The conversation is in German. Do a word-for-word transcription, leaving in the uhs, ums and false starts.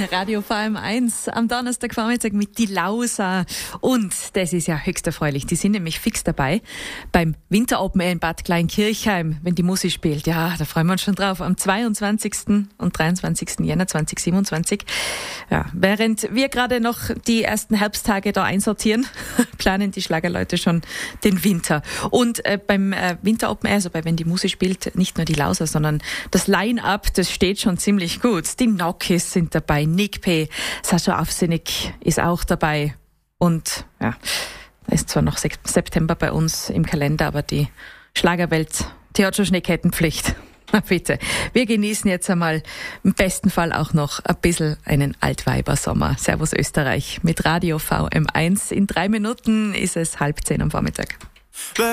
Radio V M eins am Donnerstagvormittag mit die Lausa. Und das ist ja höchst erfreulich. Die sind nämlich fix dabei beim Winter Open Air in Bad Kleinkirchheim, wenn die Musik spielt. Ja, da freuen wir uns schon drauf. Am zweiundzwanzigsten und dreiundzwanzigsten Jänner zweitausendsiebenundzwanzig. Ja, während wir gerade noch die ersten Herbsttage da einsortieren, planen die Schlagerleute schon den Winter. Und äh, beim äh, Winter Open Air, also bei wenn die Musik spielt, nicht nur die Lausa, sondern das Line-Up, das steht schon ziemlich gut. Die Knockis sind dabei, Nick P., Sascha Avsenik ist auch dabei. Und ja, da ist zwar noch September bei uns im Kalender, aber die Schlagerwelt, die hat schon Schneekettenpflicht. Na bitte. Wir genießen jetzt einmal im besten Fall auch noch ein bisschen einen Altweibersommer. Servus Österreich mit Radio V M eins. In drei Minuten ist es halb zehn am Vormittag.